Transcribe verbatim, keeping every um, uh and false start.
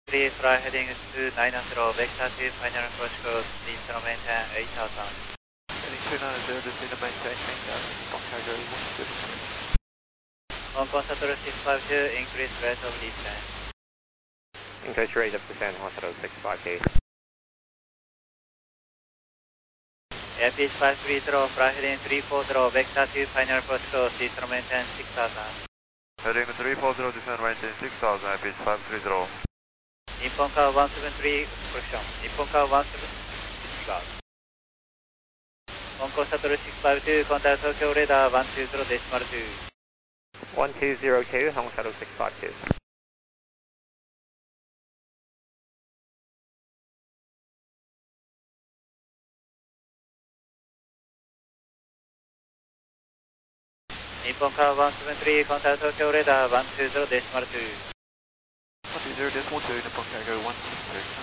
three, fly heading to nine zero, vector to final approach course, please maintain eight thousand. Heading two nine zero, descend and maintain eight thousand, Hong Kong Cargo one two zero. Hong Kong Shuttle six five two, increase rate of descent. Increase rate of descent, Hong Shuttle six five two. Airbus five three zero, fly heading three four zero, vector to final approach course, please maintain six thousand. Heading three four zero, descend maintain six thousand, Airbus five three zero. Nippon Car one seven three, correction. Nippon Car one seven disregard. Hong Kong Shuttle six five two, contact Tokyo radar one two zero decimal two. one two zero two, Hong Shuttle six five two. Nippon Car one seven three, contact Tokyo radar one two zero decimal two. one two zero decimal two, Nippon Cargo one seven three.